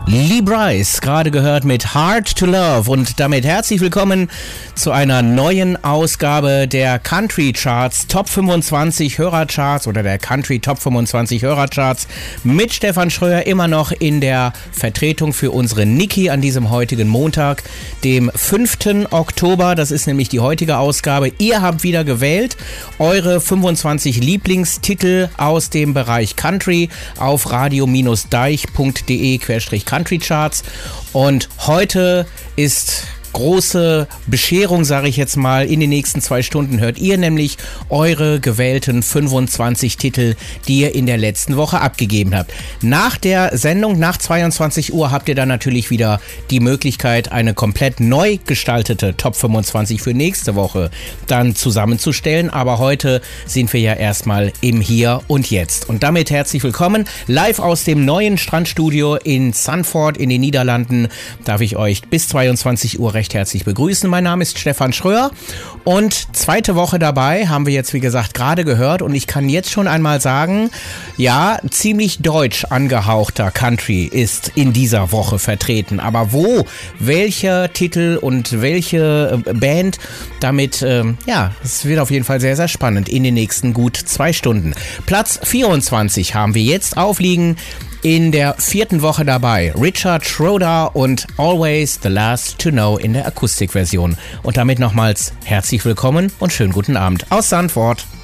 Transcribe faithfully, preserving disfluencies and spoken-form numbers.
Lee Brice, gerade gehört mit Hard to Love, und damit herzlich willkommen zu einer neuen Ausgabe der Country Charts, Top fünfundzwanzig Hörercharts oder der Country Top fünfundzwanzig Hörercharts mit Stefan Schröer, immer noch in der Vertretung für unsere Niki an diesem heutigen Montag, dem fünften Oktober. Das ist nämlich die heutige Ausgabe. Ihr habt wieder gewählt eure fünfundzwanzig Lieblingstitel aus dem Bereich Country auf radio-deich.de Country Charts, und heute ist große Bescherung, sage ich jetzt mal. In den nächsten zwei Stunden hört ihr nämlich eure gewählten fünfundzwanzig Titel, die ihr in der letzten Woche abgegeben habt. Nach der Sendung, nach zweiundzwanzig Uhr, habt ihr dann natürlich wieder die Möglichkeit, eine komplett neu gestaltete Top fünfundzwanzig für nächste Woche dann zusammenzustellen. Aber heute sind wir ja erstmal im Hier und Jetzt. Und damit herzlich willkommen. Live aus dem neuen Strandstudio in Zandvoort in den Niederlanden darf ich euch bis zweiundzwanzig Uhr recht herzlich begrüßen. Mein Name ist Stefan Schröer und zweite Woche dabei, haben wir jetzt wie gesagt gerade gehört, und ich kann jetzt schon einmal sagen, ja, ziemlich deutsch angehauchter Country ist in dieser Woche vertreten. Aber wo, welcher Titel und welche Band, damit, ähm, ja, es wird auf jeden Fall sehr, sehr spannend in den nächsten gut zwei Stunden. Platz vierundzwanzig haben wir jetzt aufliegen. In der vierten Woche dabei Richard Schroeder und Always the Last to Know in der Akustikversion. Und damit nochmals herzlich willkommen und schönen guten Abend aus Zandvoort.